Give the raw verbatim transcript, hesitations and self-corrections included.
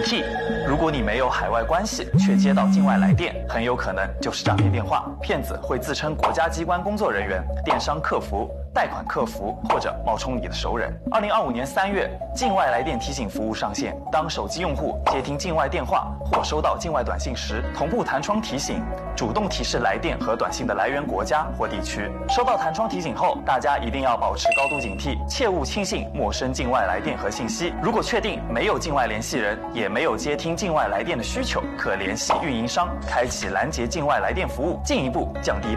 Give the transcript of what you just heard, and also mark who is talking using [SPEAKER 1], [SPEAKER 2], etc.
[SPEAKER 1] 惕。如果你没有海外关系，却接到境外来电，很有可能就是诈骗电话。骗子会自称国家机关工作人员、电商客服、贷款客服或者冒充你的熟人。二零二五年三月，境外来电提醒服务上线。当手机用户接听境外电话或收到境外短信时，同步弹窗提醒，主动提示来电和短信的来源国家或地区。收到弹窗提醒后，大家一定要保持高度警惕，切勿轻信陌生境外来电和信息。如果确定没有境外联系人，也没有接听境外来电的需求，可联系运营商，开启拦截境外来电服务，进一步降低